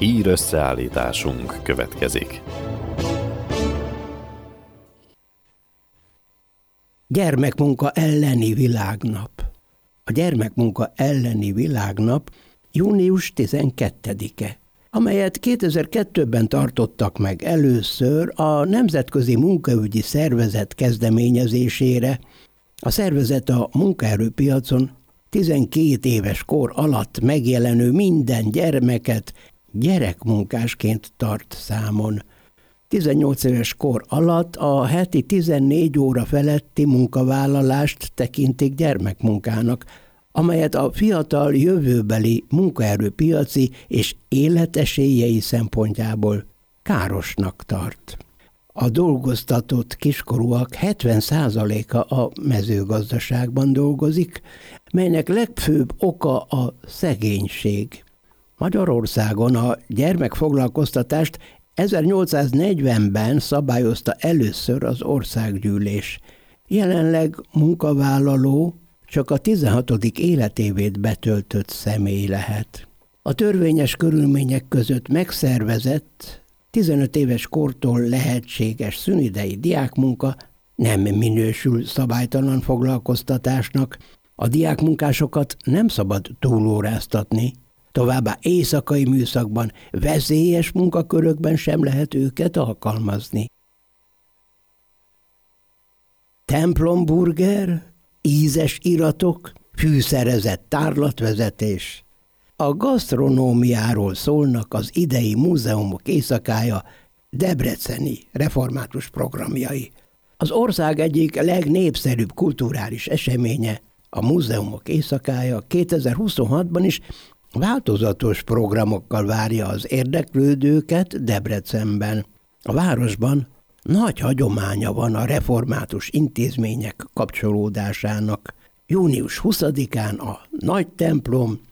Hír összeállításunk következik. Gyermekmunka elleni világnap. A gyermekmunka elleni világnap június 12-e, amelyet 2002-ben tartottak meg először a Nemzetközi Munkaügyi Szervezet kezdeményezésére. A szervezet a munkaerőpiacon 12 éves kor alatt megjelenő minden gyermeket gyerekmunkásként tart számon. 18 éves kor alatt a heti 14 óra feletti munkavállalást tekintik gyermekmunkának, amelyet a fiatal jövőbeli munkaerőpiaci és életesélyei szempontjából károsnak tart. A dolgoztatott kiskorúak 70%-a a mezőgazdaságban dolgozik, melynek legfőbb oka a szegénység. Magyarországon a gyermekfoglalkoztatást 1840-ben szabályozta először az országgyűlés. Jelenleg munkavállaló csak a 16. életévét betöltött személy lehet. A törvényes körülmények között megszervezett, 15 éves kortól lehetséges szünidei diákmunka nem minősül szabálytalan foglalkoztatásnak. A diákmunkásokat nem szabad túlóráztatni, továbbá éjszakai műszakban, veszélyes munkakörökben sem lehet őket alkalmazni. Templomburger, ízes iratok, fűszerezett tárlatvezetés. A gasztronómiáról szólnak az idei múzeumok éjszakája debreceni református programjai. Az ország egyik legnépszerűbb kulturális eseménye, a múzeumok éjszakája 2026-ban is változatos programokkal várja az érdeklődőket Debrecenben. A városban nagy hagyománya van a református intézmények kapcsolódásának. Június 20-án a nagy templom,